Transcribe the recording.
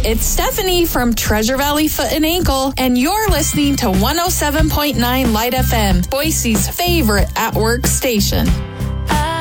it's Stephanie from Treasure Valley Foot and Ankle, and you're listening to 107.9 Light FM, Boise's favorite at-work station.